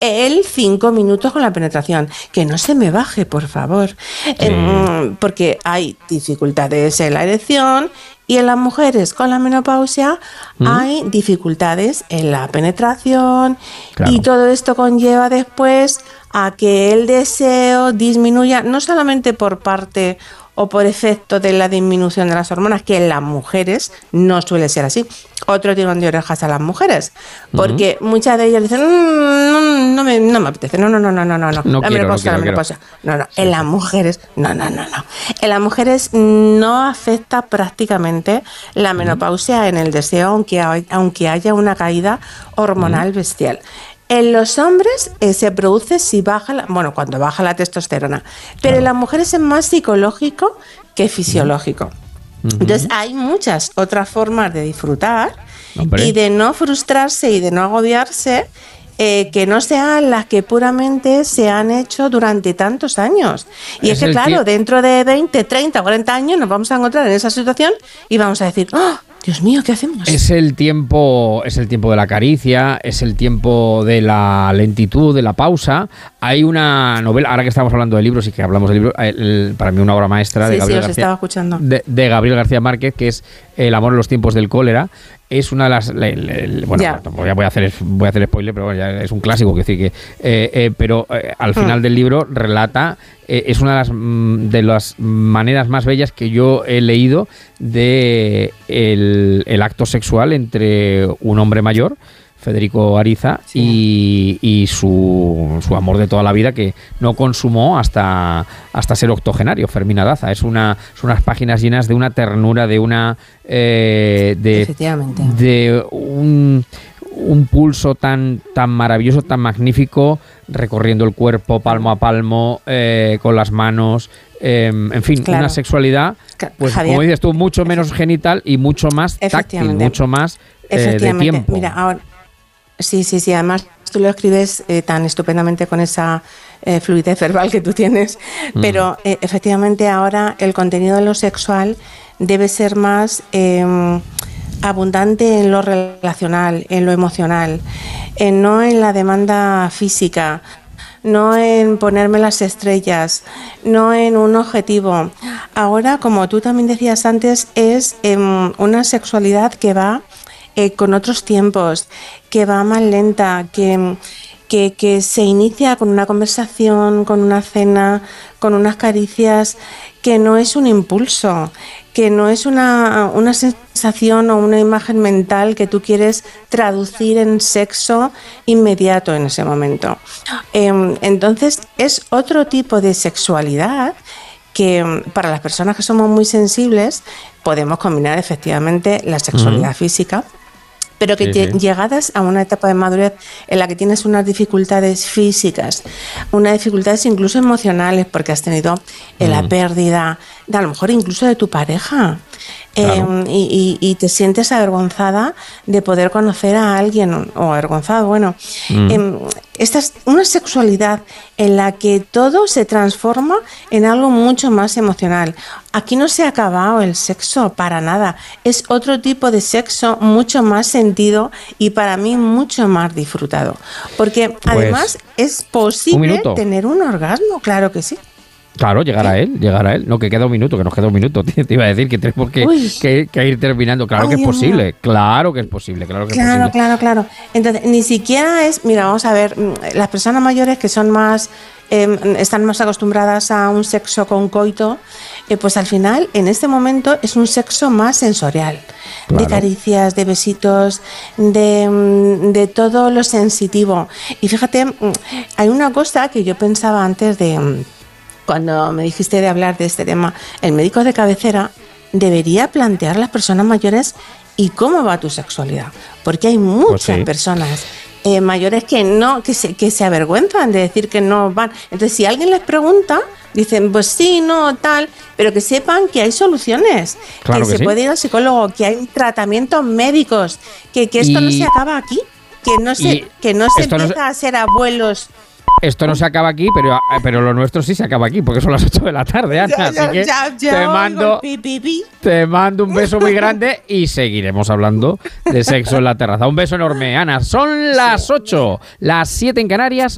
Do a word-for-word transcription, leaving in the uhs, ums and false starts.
el cinco minutos con la penetración. Que no se me baje, por favor. Sí. Eh, porque hay dificultades en la erección y en las mujeres con la menopausia ¿Mm? Hay dificultades en la penetración claro. y todo esto conlleva después a que el deseo disminuya, no solamente por parte o por efecto de la disminución de las hormonas, que en las mujeres no suele ser así. Otro tirón de orejas a las mujeres, porque uh-huh. muchas de ellas dicen, mmm, no, no, me, no me apetece, no, no, no, no, no, no, no, no la quiero, menopausia, no la quiero, menopausia. No, no, sí, en las mujeres, no, no, no, no. En las mujeres no afecta prácticamente la menopausia uh-huh. en el deseo, aunque, hay, aunque haya una caída hormonal uh-huh. bestial. En los hombres eh, se produce si baja, la, bueno, cuando baja la testosterona, pero claro. en las mujeres es más psicológico que fisiológico. Uh-huh. Entonces hay muchas otras formas de disfrutar Hombre. y de no frustrarse y de no agobiarse eh, que no sean las que puramente se han hecho durante tantos años. Y es, es que claro, t- dentro de veinte, treinta, cuarenta años nos vamos a encontrar en esa situación y vamos a decir, ¡oh! Dios mío, ¿qué hacemos? Es el tiempo, es el tiempo de la caricia, es el tiempo de la lentitud, de la pausa. Hay una novela, ahora que estamos hablando de libros y que hablamos de libros, el, para mí una obra maestra de sí, Gabriel sí, os García, estaba escuchando. De, de Gabriel García Márquez, que es El amor en los tiempos del cólera. Es una de las, le, le, bueno, ya. voy a hacer, voy a hacer spoiler, pero bueno, ya es un clásico, que decir que, eh, eh, pero eh, al final mm. del libro relata. Es una de las, de las maneras más bellas que yo he leído de el, el acto sexual entre un hombre mayor, Federico Ariza, sí. y, y su, su amor de toda la vida, que no consumó hasta, hasta ser octogenario, Fermín Daza. Es una, son unas páginas llenas de una ternura, de una eh, de, Efectivamente. de un, un pulso tan, tan maravilloso, tan magnífico, recorriendo el cuerpo palmo a palmo, eh, con las manos, eh, en fin, claro. una sexualidad, pues Javier, como dices tú, mucho menos genital y mucho más táctil, mucho más eh, de tiempo. Mira, ahora, sí, sí, sí, además tú lo escribes eh, tan estupendamente con esa eh, fluidez verbal que tú tienes, mm. pero eh, efectivamente ahora el contenido de lo sexual debe ser más eh, abundante en lo relacional, en lo emocional, en, no en la demanda física, no en ponerme las estrellas, no en un objetivo. Ahora, como tú también decías antes, es eh, una sexualidad que va eh, con otros tiempos, que va más lenta, que, que, que se inicia con una conversación, con una cena, con unas caricias, que no es un impulso, que no es una, una sensación o una imagen mental que tú quieres traducir en sexo inmediato en ese momento. Eh, entonces es otro tipo de sexualidad que para las personas que somos muy sensibles podemos combinar efectivamente la sexualidad uh-huh. física, pero que sí, sí. llegadas a una etapa de madurez en la que tienes unas dificultades físicas, unas dificultades incluso emocionales, porque has tenido eh, mm. la pérdida, de, a lo mejor incluso de tu pareja, claro. eh, y, y, y te sientes avergonzada de poder conocer a alguien, o avergonzado, bueno, mm. eh, esta es una sexualidad en la que todo se transforma en algo mucho más emocional. Aquí no se ha acabado el sexo para nada, es otro tipo de sexo mucho más sentido y para mí mucho más disfrutado, porque pues, además es posible un tener un orgasmo, claro que sí. Claro, llegar a él, llegar a él. No, que queda un minuto, que nos queda un minuto. Te, te iba a decir que tenemos que, que, que ir terminando. Claro Ay, que es Dios posible, mío. claro que es posible, claro que claro, es posible. Claro, claro, claro. Entonces, ni siquiera es, mira, vamos a ver, las personas mayores que son más, eh, están más acostumbradas a un sexo con coito, eh, pues al final, en este momento, es un sexo más sensorial. Claro. De caricias, de besitos, de, de todo lo sensitivo. Y fíjate, hay una cosa que yo pensaba antes de... Cuando me dijiste de hablar de este tema, el médico de cabecera debería plantear a las personas mayores ¿y cómo va tu sexualidad? Porque hay muchas pues sí. personas eh, mayores que no, que se, que se avergüenzan de decir que no van. Entonces, si alguien les pregunta, dicen, pues sí, no, tal, pero que sepan que hay soluciones, claro que, que se sí. puede ir al psicólogo, que hay tratamientos médicos, que, que esto y... no se acaba aquí, que no se, que no se empieza no... a ser abuelos. Esto no se acaba aquí, pero, pero lo nuestro sí se acaba aquí, porque son las ocho de la tarde, Ana. Ya, ya, así que ya, ya te, mando, pi, pi, pi. te mando un beso muy grande y seguiremos hablando de sexo en la terraza. Un beso enorme, Ana. Son las ocho, las siete en Canarias.